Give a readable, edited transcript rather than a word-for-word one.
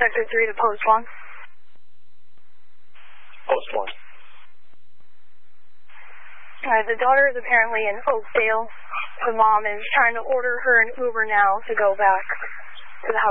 Sector 3 to Post 1. Post 1. Alright, the daughter is apparently in Oakdale. The mom is trying to order her an Uber now to go back to the house.